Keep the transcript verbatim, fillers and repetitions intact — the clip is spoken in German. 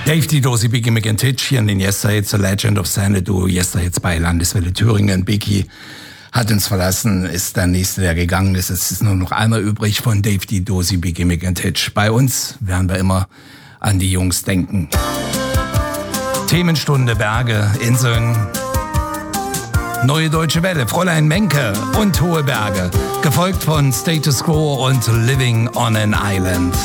Dave Di Dosi, Biggie McIntitch hier in den Yesterhits, The Legend of Xanadu, Yesterhits bei Landeswelle Thüringen. Biggie hat uns verlassen, ist der Nächste, der gegangen ist. Es ist nur noch einer übrig von Dave Di Dosi, Biggie McIntitch. Bei uns werden wir immer an die Jungs denken. Themenstunde, Berge, Inseln, Neue Deutsche Welle, Fräulein Menke und Hohe Berge. Gefolgt von Status Quo und Living on an Island.